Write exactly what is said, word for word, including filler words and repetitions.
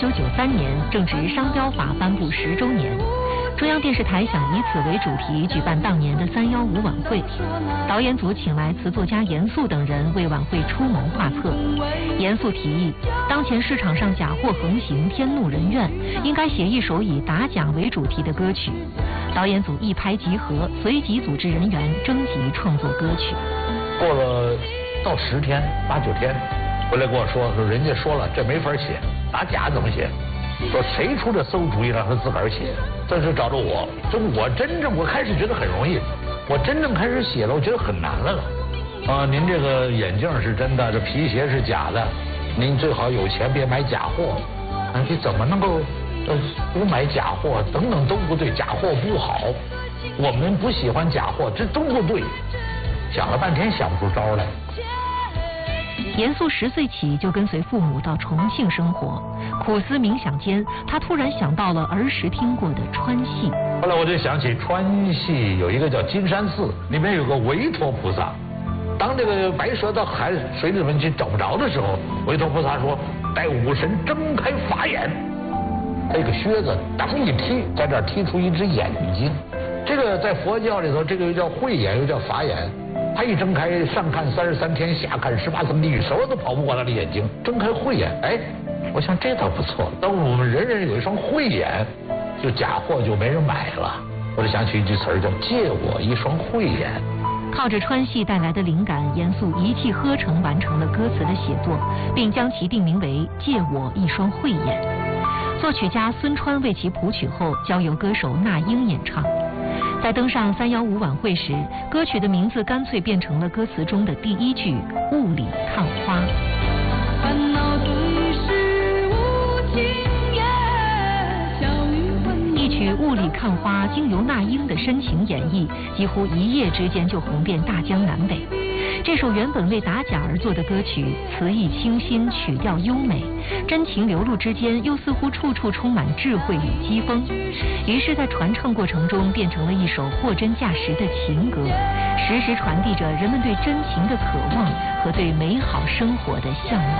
九九三年正值商标法颁布十周年，中央电视台想以此为主题举办当年的三幺五晚会。导演组请来词作家严肃等人为晚会出谋划策。严肃提议，当前市场上假货横行，天怒人怨，应该写一首以打假为主题的歌曲。导演组一拍即合，随即组织人员征集创作歌曲。 过了到十天八九天，回来跟我说说，人家说了这没法写，打假怎么写？说谁出这馊主意让他自个儿写？这是找着我，就我真正我开始觉得很容易，我真正开始写了，我觉得很难了了。啊，您这个眼镜是真的，这皮鞋是假的，您最好有钱别买假货。啊，你怎么能够呃不买假货？等等都不对，假货不好，我们不喜欢假货，这都不对。想了半天想不出招来。 严肃十岁起就跟随父母到重庆生活，苦思冥想间，他突然想到了儿时听过的川戏。 后来我就想起川戏有一个叫金山寺，里面有个韦陀菩萨。当这个白蛇到海水里面去找不着的时候，韦陀菩萨说：“待武神睁开法眼。”这个靴子当一踢，在这儿踢出一只眼睛。这个在佛教里头，这个又叫慧眼，又叫法眼。他一睁开，上看三十三天，下看十八层地狱，什么都跑不过他的眼睛。睁开慧眼，哎，我想这倒不错。当我们人人有一双慧眼，就假货就没人买了。我就想起一句词儿，叫借我一双慧眼。 靠着川戏带来的灵感，严肃一气呵成完成了歌词的写作，并将其定名为《借我一双慧眼》。作曲家孙川为其谱曲后，交由歌手那英演唱。在登上三幺五晚会时，歌曲的名字干脆变成了歌词中的第一句“雾里看花”。 烦恼最是无情也，小雨混一曲《雾里看花》经由那英的深情演绎，几乎一夜之间就红遍大江南北。这首原本为打假而作的歌曲，词意清新，曲调优美，真情流露之间，又似乎处处充满智慧与讥讽。于是，在传唱过程中，变成了一首货真价实的情歌，时时传递着人们对真情的渴望和对美好生活的向往。